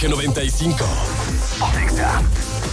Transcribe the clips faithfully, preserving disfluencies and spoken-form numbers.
Que noventa y cinco. Pontexa.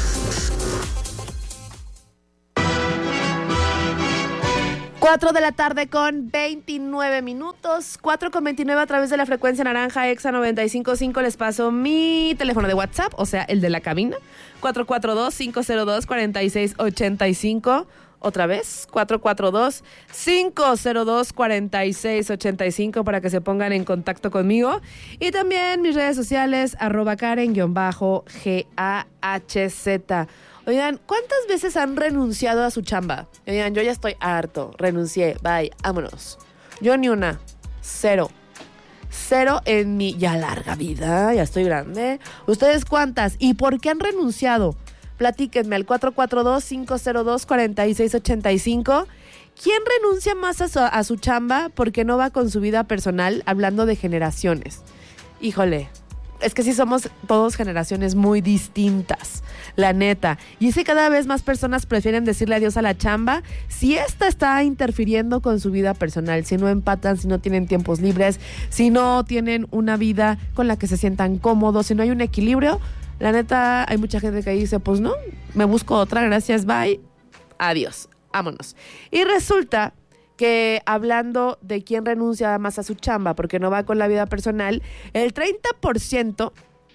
cuatro de la tarde con veintinueve minutos, cuatro con veintinueve a través de la frecuencia naranja Exa noventa y cinco punto cinco. Les paso mi teléfono de WhatsApp, o sea, el de la cabina, cuatro cuatro dos, cinco cero dos, cuatro seis ocho cinco. Otra vez, cuatro cuatro dos, cinco cero dos, cuatro seis ocho cinco para que se pongan en contacto conmigo. Y también mis redes sociales, arroba Karen-G A H Z. Oigan, ¿cuántas veces han renunciado a su chamba? Oigan, yo ya estoy harto, renuncié, bye, vámonos. Yo ni una, cero. Cero en mi ya larga vida, ya estoy grande. ¿Ustedes cuántas? ¿Y por qué han renunciado? Platíquenme al cuatro cuatro dos, cinco cero dos, cuatro seis ocho cinco. ¿Quién renuncia más a su, a su chamba porque no va con su vida personal? Hablando de generaciones. Híjole, es que sí somos todos generaciones muy distintas, la neta. Y es que cada vez más personas prefieren decirle adiós a la chamba si esta está interfiriendo con su vida personal, si no empatan, si no tienen tiempos libres, si no tienen una vida con la que se sientan cómodos, si no hay un equilibrio. La neta, hay mucha gente que dice, pues no, me busco otra, gracias, bye, adiós, vámonos. Y resulta que hablando de quién renuncia más a su chamba porque no va con la vida personal, el treinta por ciento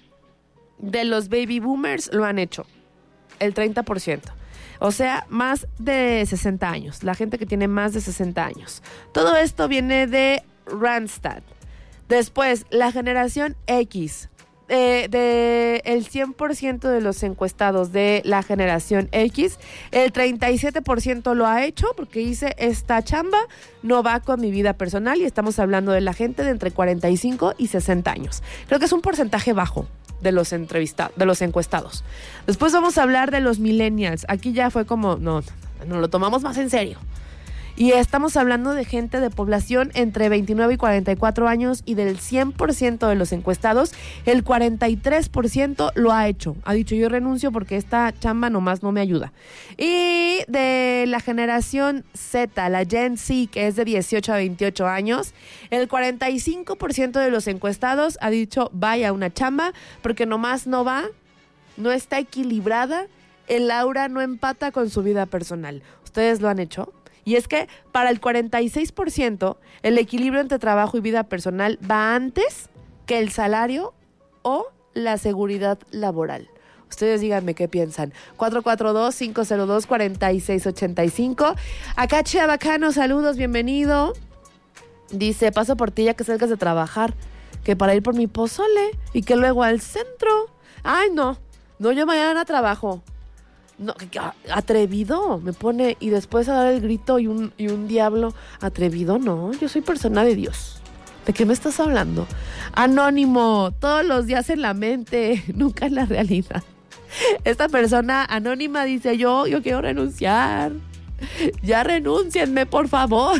de los baby boomers lo han hecho. El treinta por ciento. O sea, más de sesenta años. La gente que tiene más de sesenta años. Todo esto viene de Randstad. Después, la generación X. Eh, de el cien por ciento de los encuestados de la generación X, el treinta y siete por ciento lo ha hecho porque dice, esta chamba no va con mi vida personal, y estamos hablando de la gente de entre cuarenta y cinco y sesenta años. Creo que es un porcentaje bajo de los entrevistados, de los encuestados. Después vamos a hablar de los millennials. Aquí ya fue como, no, no lo tomamos más en serio. Y estamos hablando de gente de población entre veintinueve y cuarenta y cuatro años, y del cien por ciento de los encuestados, el cuarenta y tres por ciento lo ha hecho. Ha dicho, yo renuncio porque esta chamba nomás no me ayuda. Y de la generación Z, la Gen Z, que es de dieciocho a veintiocho años, el cuarenta y cinco por ciento de los encuestados ha dicho, vaya a una chamba porque nomás no va, no está equilibrada, el aura no empata con su vida personal. ¿Ustedes lo han hecho? Y es que para el cuarenta y seis por ciento el equilibrio entre trabajo y vida personal va antes que el salario o la seguridad laboral. Ustedes díganme qué piensan. cuatro cuatro dos, cinco cero dos, cuatro seis ocho cinco. Acá Chia Bacano, saludos, bienvenido. Dice, paso por ti ya que salgas de trabajar, que para ir por mi pozole y que luego al centro. Ay, no, no, yo mañana trabajo. No, atrevido, me pone, y después a dar el grito y un, y un diablo. Atrevido, no, yo soy persona de Dios. ¿De qué me estás hablando? Anónimo, todos los días en la mente, nunca en la realidad. Esta persona anónima dice, yo, yo quiero renunciar. Ya renúncienme, por favor.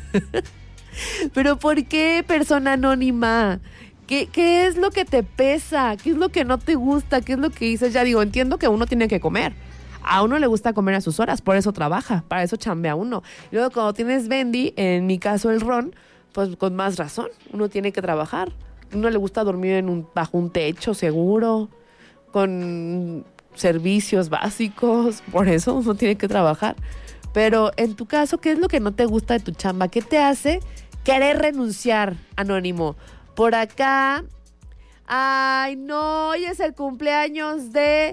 Pero ¿por qué, persona anónima? ¿Qué, ¿Qué es lo que te pesa? ¿Qué es lo que no te gusta? ¿Qué es lo que dices? Ya digo, entiendo que uno tiene que comer. A uno le gusta comer a sus horas, por eso trabaja, para eso chambea uno. Y luego cuando tienes Bendy, en mi caso el ron, pues con más razón, uno tiene que trabajar. A uno le gusta dormir en un, bajo un techo seguro, con servicios básicos, por eso uno tiene que trabajar. Pero en tu caso, ¿qué es lo que no te gusta de tu chamba? ¿Qué te hace querer renunciar, anónimo? Por acá, ay no, hoy es el cumpleaños de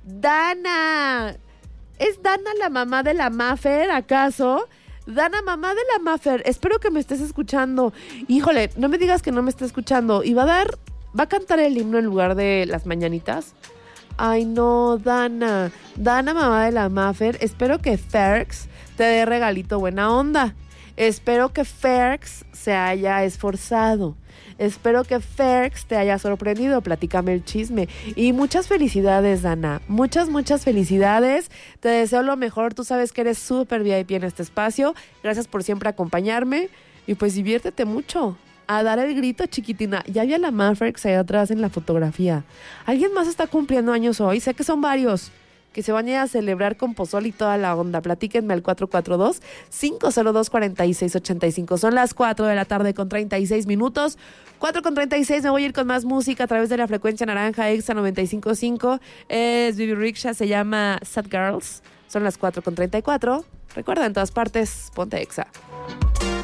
Dana. ¿Es Dana la mamá de la Maffer, acaso? Dana, mamá de la Maffer, espero que me estés escuchando. Híjole, no me digas que no me está escuchando. ¿Y va a dar, va a cantar el himno en lugar de las mañanitas? Ay no, Dana. Dana, mamá de la Maffer, espero que Ferx te dé regalito buena onda. Espero que Ferx se haya esforzado. Espero que Ferx te haya sorprendido. Platícame el chisme. Y muchas felicidades, Dana. Muchas, muchas felicidades. Te deseo lo mejor. Tú sabes que eres súper V I P en este espacio. Gracias por siempre acompañarme. Y pues diviértete mucho. A dar el grito, chiquitina. Ya vi a la Maffer ahí atrás en la fotografía. ¿Alguien más está cumpliendo años hoy? Sé que son varios que se vayan a celebrar con pozole y toda la onda. Platíquenme al cuatro cuatro dos, cinco cero dos, cuatro seis ocho cinco. Son las cuatro de la tarde con treinta y seis minutos. cuatro con treinta y seis, me voy a ir con más música a través de la frecuencia naranja Exa noventa y cinco punto cinco. Es Bibi Rexha, se llama Sad Girls. Son las cuatro con treinta y cuatro. Recuerda, en todas partes, ponte Exa.